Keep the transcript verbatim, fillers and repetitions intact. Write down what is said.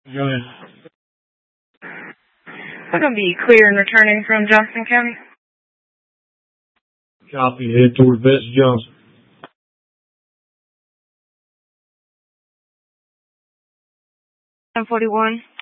Go ahead. We're going to be clear and returning from Johnson County. Copy. Head toward Betsy Johnson. ten forty-one.